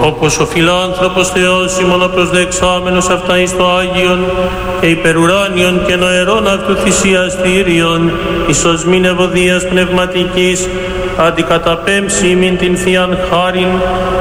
όπως ο φιλάνθρωπος Θεός ημών προσδεξάμενος αυτά εις το Άγιον και υπερουράνιον και νοερών αυτού θυσιαστήριον εις οσμήν ευωδίας πνευματικής αντικαταπέμψει ημίν την Θείαν χάριν